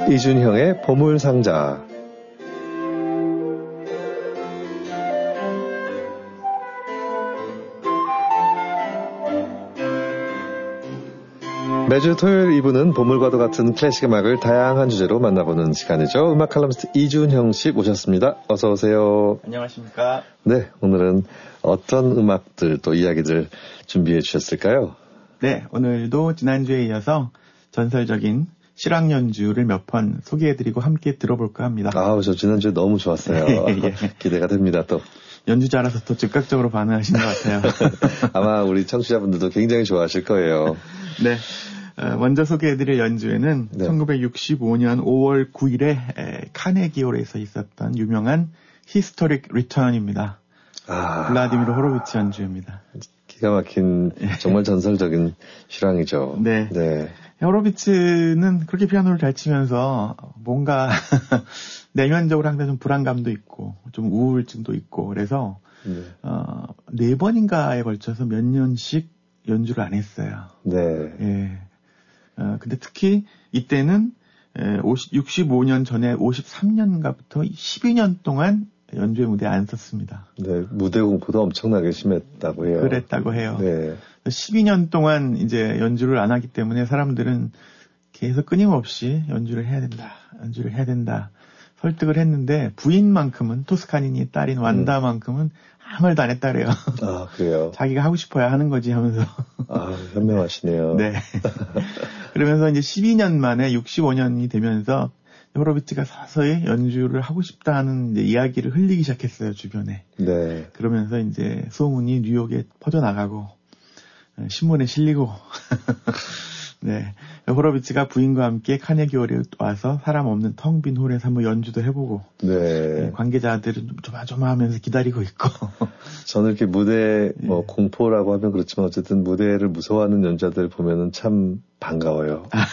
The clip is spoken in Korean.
이준형의 보물상자. 매주 토요일 2부는 보물과도 같은 클래식 음악을 다양한 주제로 만나보는 시간이죠. 음악 칼럼니스트 이준형 씨 모셨습니다. 어서 오세요. 안녕하십니까. 네, 오늘은 어떤 음악들 또 이야기들 준비해 주셨을까요? 네, 오늘도 지난주에 이어서 전설적인 실황 연주를 몇 편 소개해드리고 함께 들어볼까 합니다. 아우, 저 지난주에 너무 좋았어요. 예. 기대가 됩니다, 또. 연주자라서 또 즉각적으로 반응하신 것 같아요. 아마 우리 청취자분들도 굉장히 좋아하실 거예요. 네. 먼저 소개해드릴 연주회는 네. 1965년 5월 9일에 카네기홀에서 있었던 유명한 히스토릭 리턴입니다. 블라디미르 호로비치 연주회입니다. 기가 막힌 정말 전설적인 실황이죠. 네. 네. 호로비치는 그렇게 피아노를 잘 치면서 뭔가 내면적으로 항상 좀 불안감도 있고 좀 우울증도 있고 그래서 네 번인가에 걸쳐서 몇 년씩 연주를 안 했어요. 네. 예. 근데 특히 이때는 65년 전에 53년가부터 12년 동안 연주회 무대에 안 섰습니다. 네, 무대 공포도 엄청나게 심했다고 해요. 그랬다고 해요. 네. 12년 동안 이제 연주를 안 하기 때문에 사람들은 계속 끊임없이 연주를 해야 된다. 설득을 했는데 부인만큼은 토스카니니 딸인 완다만큼은 아무 말도 안 했다 그래요. 아, 그래요? 자기가 하고 싶어야 하는 거지 하면서. 아, 현명하시네요. 네. 그러면서 이제 12년 만에 65년이 되면서 호로비치가 서서히 연주를 하고 싶다는 이제 이야기를 흘리기 시작했어요, 주변에. 네. 그러면서 이제 소문이 뉴욕에 퍼져나가고, 신문에 실리고, 네. 호로비치가 부인과 함께 카네기홀에 와서 사람 없는 텅 빈 홀에서 한번 연주도 해보고, 네. 관계자들은 좀 조마조마하면서 기다리고 있고. 저는 이렇게 무대, 공포라고 하면 그렇지만 어쨌든 무대를 무서워하는 연주자들 보면은 참 반가워요.